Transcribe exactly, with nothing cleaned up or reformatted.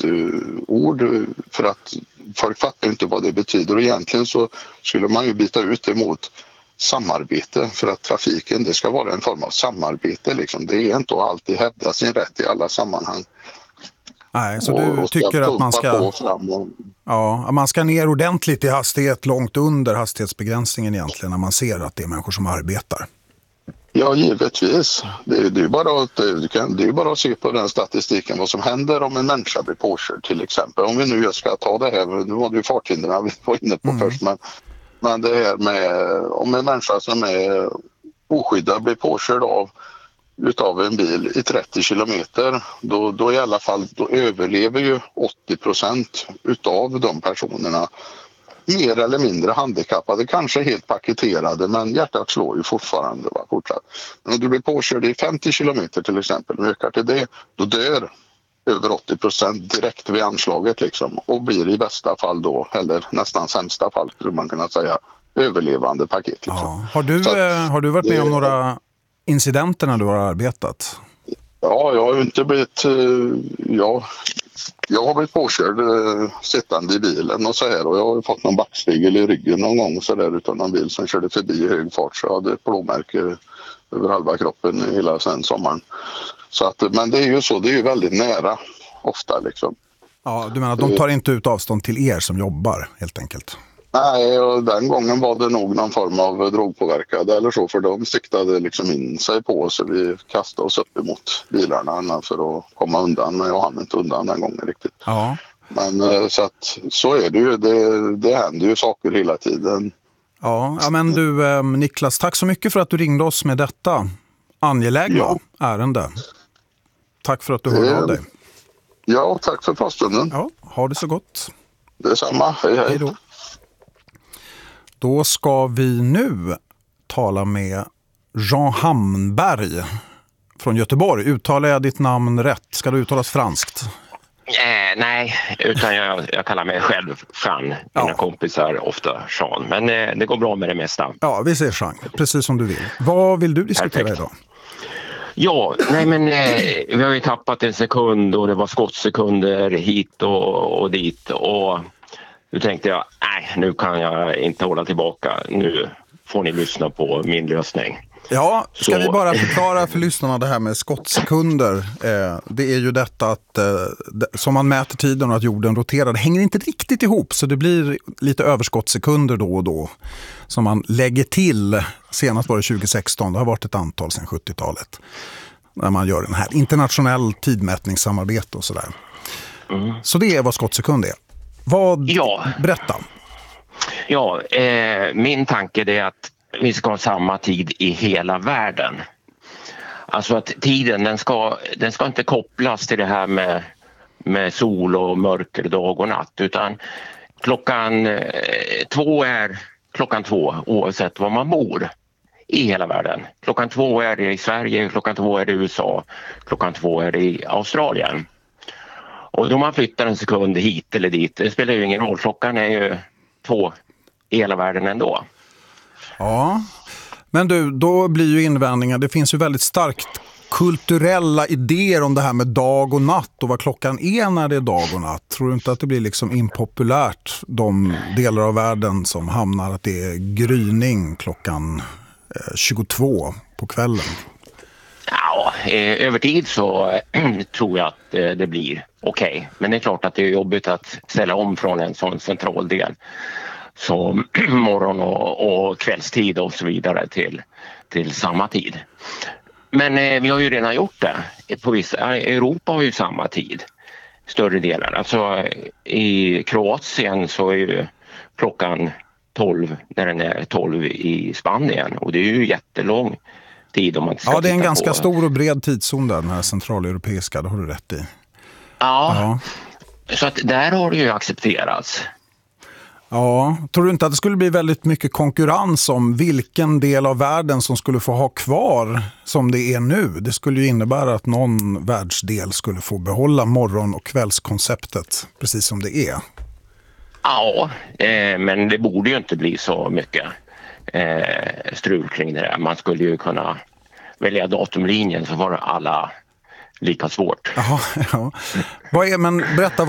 ord för att folk fattar inte vad det betyder, och egentligen så skulle man ju byta ut det mot samarbete, för att trafiken, det ska vara en form av samarbete liksom. Det är inte att alltid hävda sin rätt i alla sammanhang. Nej, så du och tycker att man ska och... ja, man ska ner ordentligt i hastighet långt under hastighetsbegränsningen egentligen när man ser att det är människor som arbetar? Ja, givetvis. Det är, det är bara att, det är bara att se på den statistiken vad som händer om en människa blir påkörd till exempel. Om vi nu ska ta det här, nu var det ju farthindren vi var inne på mm. först, men, men det här med om en människa som är oskyddad blir påkörd av utav en bil i trettio kilometer, då, då i alla fall då överlever ju åttio procent utav de personerna mer eller mindre handikappade, kanske helt paketerade, men hjärtat slår ju fortfarande. Va, fortsatt. Men om du blir påkörd i femtio kilometer till exempel, och ökar till det, då dör över åttio procent direkt vid anslaget liksom, och blir i bästa fall då, eller nästan sämsta fall skulle man kunna säga, överlevande paket. Liksom. Ja. Har, du, Så, har du varit med om några incidenter när du har arbetat? Ja, jag har ju inte blivit... Ja, jag har blivit påkörd äh, sittande i bilen och så här, och jag har fått någon backspegel i ryggen någon gång så där, utan någon bil som körde förbi i hög fart, så jag hade ett blåmärke över halva kroppen hela sen sommaren. Så att, men det är ju så, det är ju väldigt nära ofta liksom. Ja, du menar att de tar inte ut avstånd till er som jobbar helt enkelt? Nej, och den gången var det nog någon form av drogpåverkade eller så, för de siktade liksom in sig på oss, så vi kastade oss upp emot bilarna för att komma undan, men jag hann inte undan den gången riktigt. Ja. Men så att så är det ju, det, det händer ju saker hela tiden. Ja, ja men du eh, Niklas, tack så mycket för att du ringde oss med detta angelägna ja. ärende. Tack för att du hörde eh, av dig. Ja, tack för pratstunden. Ja, ha det så gott. Detsamma, hej hej. Hej då. Då ska vi nu tala med Jean Hamnberg från Göteborg. Uttalar jag ditt namn rätt? Ska det uttalas franskt? Eh, nej, utan jag, jag kallar mig själv Jean. Mina ja. kompisar ofta Jean. Men eh, det går bra med det mesta. Ja, vi säger Jean. Precis som du vill. Vad vill du diskutera Perfekt. idag? Ja, nej men eh, vi har ju tappat en sekund och det var skottsekunder hit och, och dit. Och nu tänkte jag, nej, nu kan jag inte hålla tillbaka. Nu får ni lyssna på min lösning. Ja, ska Så... vi bara förklara för lyssnarna det här med skottsekunder. Eh, det är ju detta att eh, som man mäter tiden och att jorden roterar, det hänger inte riktigt ihop, så det blir lite överskottssekunder då och då som man lägger till. Senast var det tjugo sexton, det har varit ett antal sedan sjuttiotalet när man gör den här internationell tidmätningssamarbete och sådär. Mm. Så det är vad skottsekund är. Vad, ja. berätta. Ja, eh, min tanke är att vi ska ha samma tid i hela världen. Alltså att tiden, den ska, den ska inte kopplas till det här med, med sol och mörker, dag och natt, utan klockan eh, två är klockan två oavsett var man bor i hela världen. Klockan två är det i Sverige, klockan två är det i U S A, klockan två är det i Australien. Och då man flyttar en sekund hit eller dit, det spelar ju ingen roll. Klockan är ju två i hela världen ändå. Ja, men du, då blir ju invändningar. Det finns ju väldigt starkt kulturella idéer om det här med dag och natt och vad klockan är när det är dag och natt. Tror du inte att det blir liksom impopulärt, de delar av världen som hamnar att det är gryning klockan tjugotvå på kvällen? Ja, över tid så tror jag att det blir okej. Okay. Men det är klart att det är jobbigt att ställa om från en sån central del som morgon- och, och kvällstid och så vidare till, till samma tid. Men eh, vi har ju redan gjort det. På vissa, Europa har ju samma tid, större delar. Alltså i Kroatien så är ju klockan tolv när den är tolv i Spanien. Och det är ju jättelång tid om man ska Ja, det är en ganska på. stor och bred tidszon där, den här centraleuropeiska, det har du rätt i. Ja, ja. Så att där har det ju accepterats. Ja, tror du inte att det skulle bli väldigt mycket konkurrens om vilken del av världen som skulle få ha kvar som det är nu? Det skulle ju innebära att någon världsdel skulle få behålla morgon- och kvällskonceptet precis som det är. Ja, eh, men det borde ju inte bli så mycket eh, strul kring det där. Man skulle ju kunna välja datumlinjen så var alla lika svårt. Jaha, ja. Vad är, men berätta